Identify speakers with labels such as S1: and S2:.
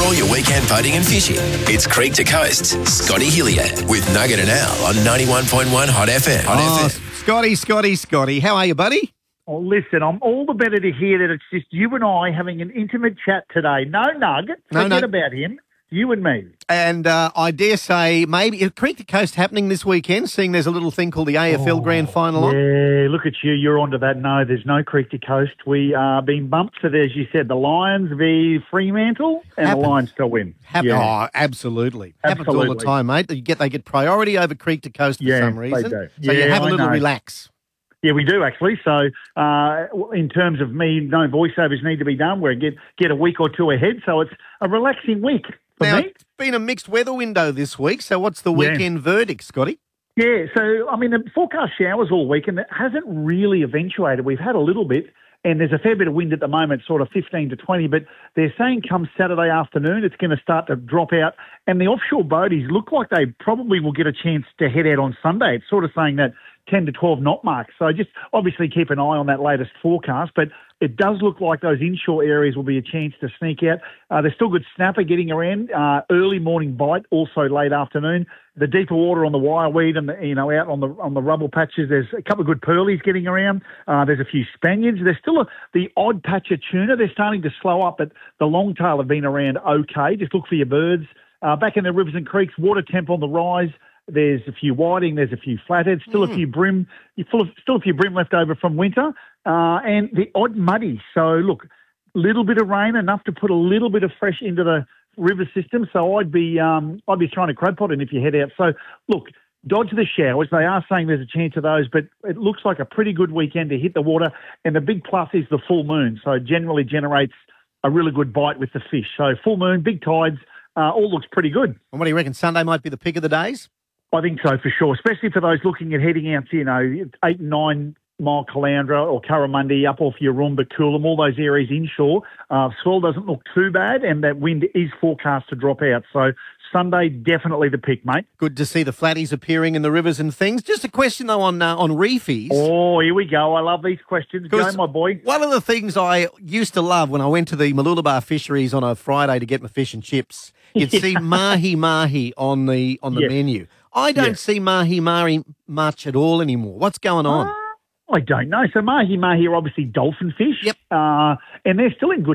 S1: all your weekend boating and fishing. It's Creek to Coast. Scotty Hillier with Nugget and Al on 91.1 Hot FM.
S2: Scotty. How are you, buddy?
S3: Oh, listen, I'm all the better to hear that it's just you and I having an intimate chat today. No Nugget. Forget about him. You and me.
S2: And I dare say maybe Creek to Coast happening this weekend, seeing there's a little thing called the AFL Grand Final on.
S3: Yeah, look at you. You're onto that. No, there's no Creek to Coast. We are being bumped for, as you said, the Lions v Fremantle, and the Lions still win.
S2: Oh, absolutely. Happens all the time, mate. They get priority over Creek to Coast for some reason.
S3: They do.
S2: So you have a little relax.
S3: Yeah, we do actually. So, in terms of me, no voiceovers need to be done. We get a week or two ahead, so it's a relaxing week for me.
S2: It's been a mixed weather window this week. So, what's the weekend verdict, Scotty?
S3: Yeah, so I mean, the forecast showers all week, and it hasn't really eventuated. We've had a little bit, and there's a fair bit of wind at the moment, sort of 15 to 20. But they're saying come Saturday afternoon, it's going to start to drop out, and the offshore boaties look like they probably will get a chance to head out on Sunday. It's sort of saying that 10 to 12 knot mark. So just obviously keep an eye on that latest forecast. But it does look like those inshore areas will be a chance to sneak out. There's still good snapper getting around. Early morning bite, also late afternoon. The deeper water on the wireweed and out on the rubble patches. There's a couple of good pearlies getting around. There's a few Spaniards. There's still the odd patch of tuna. They're starting to slow up, but the longtail have been around okay. Just look for your birds. Back in the rivers and creeks, water temp on the rise. There's a few whiting, there's a few flatheads, still a few bream, still a few bream left over from winter, and the odd muddy. So look, little bit of rain, enough to put a little bit of fresh into the river system. So I'd be trying to crab pot in if you head out. So look, dodge the showers. They are saying there's a chance of those, but it looks like a pretty good weekend to hit the water. And the big plus is the full moon. So it generally generates a really good bite with the fish. So full moon, big tides, all looks pretty good.
S2: And what do you reckon? Sunday might be the pick of the days?
S3: I think so, for sure, especially for those looking at heading out to, 8 and 9 mile Caloundra or Curramundi, up off your Roomba, Coolum, all those areas inshore. Swell doesn't look too bad, and that wind is forecast to drop out. So Sunday, definitely the pick, mate.
S2: Good to see the flatties appearing in the rivers and things. Just a question, though, on reefies.
S3: Oh, here we go. I love these questions. Go, my boy.
S2: One of the things I used to love when I went to the Mooloolaba fisheries on a Friday to get my fish and chips, you'd see mahi-mahi on the menu. I don't see mahi-mahi much at all anymore. What's going on?
S3: I don't know. So mahi-mahi are obviously dolphin fish.
S2: Yep.
S3: And they're still in good